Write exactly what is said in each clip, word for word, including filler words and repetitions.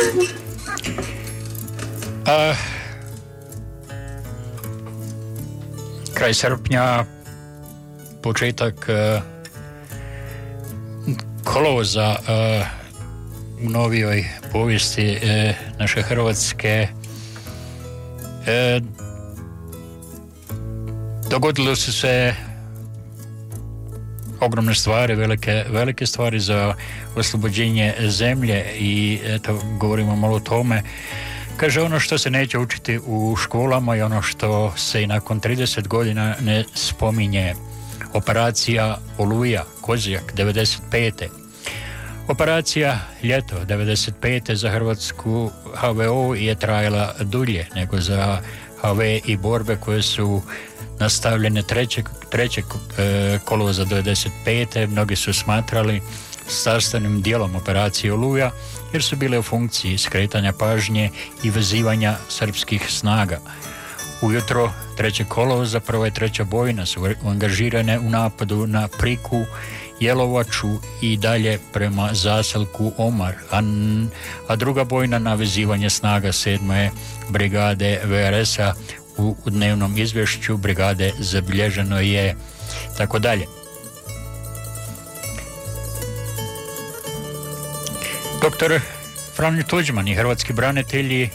A, kraj srpnja, početak uh, kolovoza uh, u novijoj povijesti uh, naše Hrvatske, uh, dogodilo su se ogromne stvari, velike, velike stvari za oslobođenje zemlje i eto, govorimo malo o tome. Kaže, ono što se neće učiti u školama i ono što se i nakon trideset godina ne spominje. Operacija Oluja, Kozjak, devedeset pete. Operacija Ljeto, devedeset pete za Hrvatsku H V O je trajala dulje nego za H V i borbe koje su nastavljene trećeg, trećeg e, kolovoza devedeset pete. Mnogi su smatrali sastavnim dijelom operacije Oluja jer su bile u funkciji skretanja pažnje i vezivanja srpskih snaga. Ujutro trećeg kolovoza prva i treća bojna su angažirane u napadu na Priku, Jelovaču i dalje prema zaselku Omar, a, a druga bojna na vezivanje snaga sedme brigade V R S-a u, u dnevnom izvješću brigade zabilježeno je tako dalje. Doktor Franjo Tuđman i hrvatski branitelji,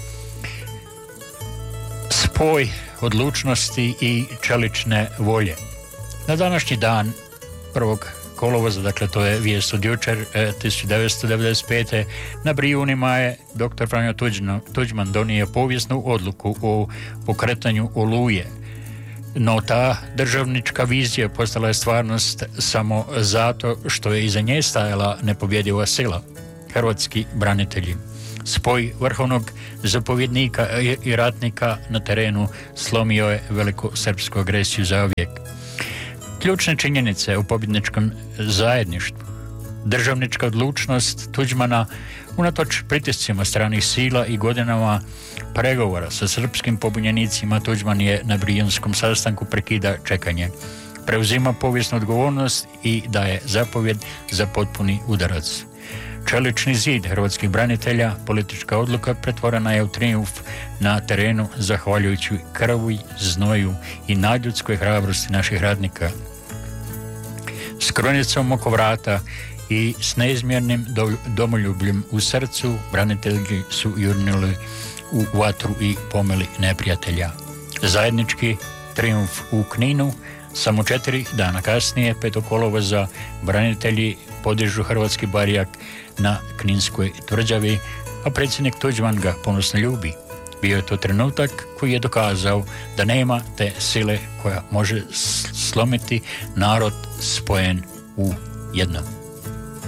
spoj odlučnosti i čelične volje. Na današnji dan prvog kolovoza, dakle to je vijest od jučer, tisuću devetsto devedeset pete. na Brijunima je doktor Franjo Tuđman donio povijesnu odluku o pokretanju Oluje. No ta državnička vizija postala je stvarnost samo zato što je iza nje stajala nepobjediva sila. Hrvatski branitelji. Spoj vrhovnog zapovjednika i ratnika na terenu slomio je veliku srpsku agresiju zauvijek. Ključne činjenice u pobjedničkom zajedništvu. Državnička odlučnost Tuđmana unatoč pritiscima stranih sila i godinama pregovora sa srpskim pobunjenicima, Tuđman je na Brijunskom sastanku prekida čekanje. Preuzima povijesnu odgovornost i daje zapovjed za potpuni udarac. Čelični zid hrvatskih branitelja, politička odluka pretvorena je u trijumf na terenu zahvaljujući krvi, znoju i nadljudskoj hrabrosti naših radnika. S krunicom oko vrata i s neizmjernim domoljubljem u srcu branitelji su jurnili u vatru i pomeli neprijatelja. Zajednički trijumf u Kninu. Samo četiri dana kasnije, petog kolovoza, branitelji podižu hrvatski barjak na Kninskoj tvrđavi, a predsjednik Tuđman ga ponosno ljubi. Bio je to trenutak koji je dokazao da nema te sile koja može slomiti narod spojen u jedno.